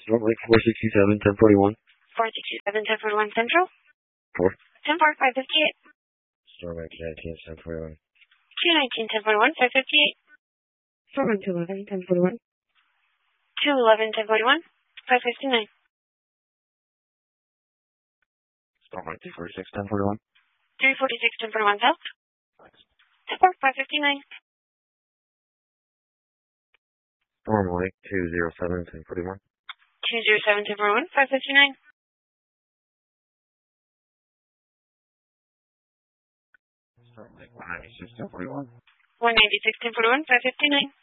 Storm Lake 467, 1041. 467, 1041 Central. 4. 10 4, 558. Storm Lake 219, 1041. 219, 1041, 558. Storm 211, 1041. 211, 1041, 559. Storm Lake 346, 1041. 346, 1041 South. 10 4, 559. Storm Lake 207, 1041. 207, 1041, 559. Storm Lake 196, 1041. 196, 1041, 559.